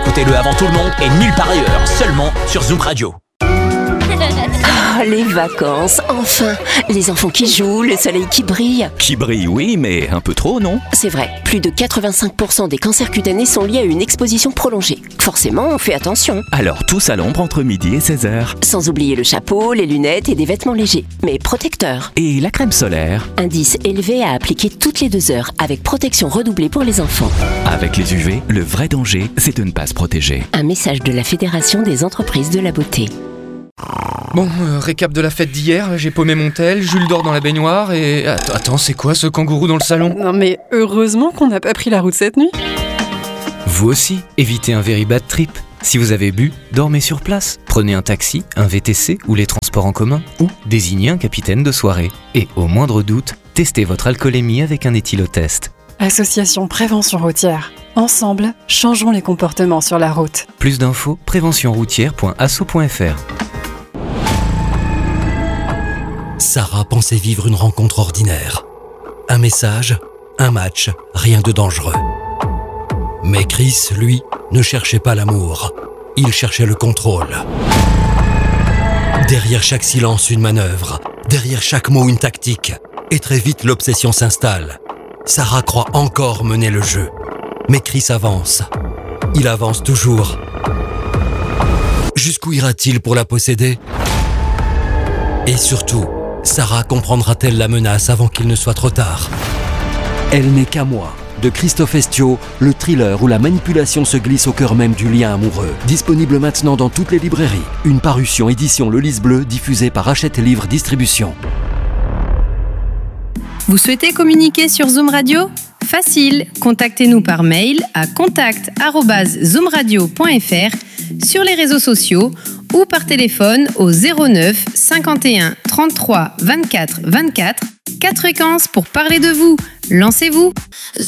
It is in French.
Écoutez-le avant tout le monde et nulle part ailleurs, seulement sur Zoom Radio. Ah, les vacances, enfin. Les enfants qui jouent, le soleil qui brille. Qui brille, oui, mais un peu trop, non? C'est vrai, plus de 85% des cancers cutanés sont liés à une exposition prolongée. Forcément, on fait attention. Alors tous à l'ombre entre midi et 16h. Sans oublier le chapeau, les lunettes et des vêtements légers, mais protecteurs. Et la crème solaire? Indice élevé à appliquer toutes les 2 heures, avec protection redoublée pour les enfants. Avec les UV, le vrai danger, c'est de ne pas se protéger. Un message de la Fédération des entreprises de la beauté. Bon, récap de la fête d'hier, j'ai paumé mon tel, Jules dort dans la baignoire et... Attends, c'est quoi ce kangourou dans le salon? Non mais heureusement qu'on n'a pas pris la route cette nuit. Vous aussi, évitez un very bad trip. Si vous avez bu, dormez sur place. Prenez un taxi, un VTC ou les transports en commun, ou désignez un capitaine de soirée. Et au moindre doute, testez votre alcoolémie avec un éthylotest. Association Prévention Routière. Ensemble, changeons les comportements sur la route. Plus d'infos, préventionroutière.asso.fr. Sarah pensait vivre une rencontre ordinaire. Un message, un match, rien de dangereux. Mais Chris, lui, ne cherchait pas l'amour. Il cherchait le contrôle. Derrière chaque silence, une manœuvre. Derrière chaque mot, une tactique. Et très vite, l'obsession s'installe. Sarah croit encore mener le jeu. Mais Chris avance. Il avance toujours. Jusqu'où ira-t-il pour la posséder? Et surtout, Sarah comprendra-t-elle la menace avant qu'il ne soit trop tard? Elle n'est qu'à moi, de Christophe Estiaux, le thriller où la manipulation se glisse au cœur même du lien amoureux. Disponible maintenant dans toutes les librairies. Une parution édition Le Lys Bleu, diffusée par Hachette Livre Distribution. Vous souhaitez communiquer sur Zoom Radio ? Facile, contactez-nous par mail à contact@zoomradio.fr, sur les réseaux sociaux ou par téléphone au 09 51 33 24 24. 4 fréquences pour parler de vous. Lancez-vous.